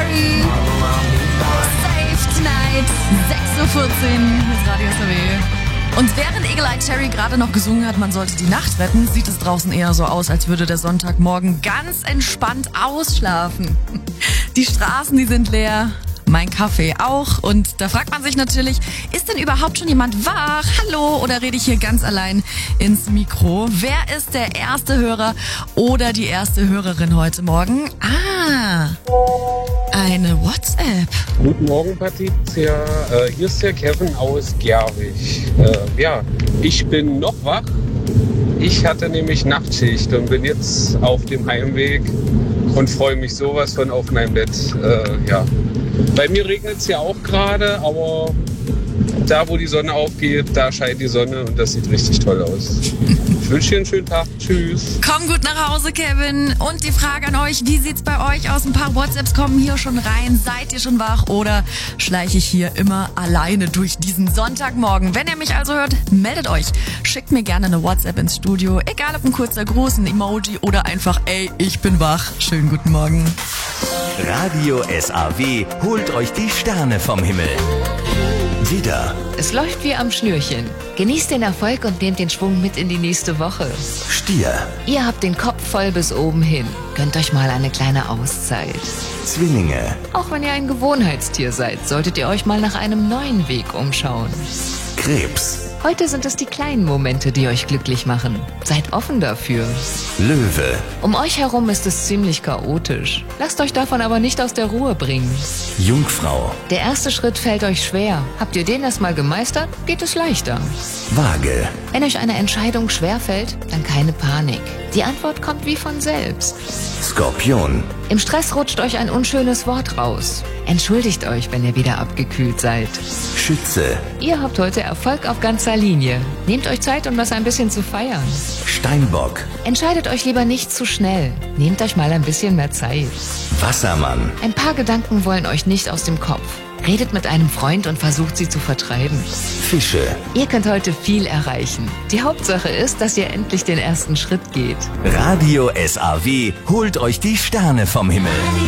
Cherry. Safe Tonight. 6:14 Uhr. Hier ist Radio SAW. Und während Eagle Eye Cherry gerade noch gesungen hat, man sollte die Nacht retten, sieht es draußen eher so aus, als würde der Sonntagmorgen ganz entspannt ausschlafen. Die Straßen, die sind leer. Mein Kaffee auch. Und da fragt man sich natürlich, ist denn überhaupt schon jemand wach? Hallo? Oder rede ich hier ganz allein ins Mikro? Wer ist der erste Hörer oder die erste Hörerin heute Morgen? Eine WhatsApp. Guten Morgen, Patricia. Hier ist der Kevin aus Gerwig. Ich bin noch wach. Ich hatte nämlich Nachtschicht und bin jetzt auf dem Heimweg und freue mich sowas von auf mein Bett. Bei mir regnet es ja auch gerade, aber da, wo die Sonne aufgeht, da scheint die Sonne und das sieht richtig toll aus. Ich wünsche dir einen schönen Tag. Tschüss. Komm gut nach Hause, Kevin. Und die Frage an euch, wie sieht's bei euch aus? Ein paar WhatsApps kommen hier schon rein. Seid ihr schon wach oder schleiche ich hier immer alleine durch diesen Sonntagmorgen? Wenn ihr mich also hört, meldet euch. Schickt mir gerne eine WhatsApp ins Studio. Egal ob ein kurzer Gruß, ein Emoji oder einfach, ey, ich bin wach. Schönen guten Morgen. Radio SAW holt euch die Sterne vom Himmel. Widder, Es läuft wie am Schnürchen. Genießt den Erfolg und nehmt den Schwung mit in die nächste Woche. Stier, Ihr habt den Kopf voll bis oben hin. Gönnt euch mal eine kleine Auszeit. Zwillinge, Auch wenn ihr ein Gewohnheitstier seid, solltet ihr euch mal nach einem neuen Weg umschauen. Krebs, Heute sind es die kleinen Momente, die euch glücklich machen. Seid offen dafür. Löwe, Um euch herum ist es ziemlich chaotisch. Lasst euch davon aber nicht aus der Ruhe bringen. Jungfrau, Der erste Schritt fällt euch schwer. Habt ihr den erstmal gemeistert, geht es leichter. Waage, Wenn euch eine Entscheidung schwerfällt, dann keine Panik. Die Antwort kommt wie von selbst. Skorpion, Im Stress rutscht euch ein unschönes Wort raus. Entschuldigt euch, wenn ihr wieder abgekühlt seid. Schütze, Ihr habt heute Erfolg auf ganzer Linie. Nehmt euch Zeit, um das ein bisschen zu feiern. Steinbock, Entscheidet euch lieber nicht zu schnell. Nehmt euch mal ein bisschen mehr Zeit. Wassermann, Ein paar Gedanken wollen euch nicht aus dem Kopf. Redet mit einem Freund und versucht sie zu vertreiben. Fische, Ihr könnt heute viel erreichen. Die Hauptsache ist, dass ihr endlich den ersten Schritt geht. Radio SAW holt euch die Sterne vom Himmel.